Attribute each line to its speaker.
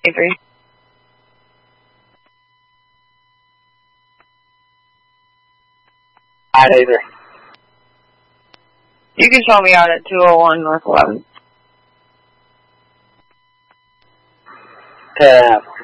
Speaker 1: Avery.
Speaker 2: At Avery.
Speaker 1: You can show me out at 201 North 11th.
Speaker 2: 10.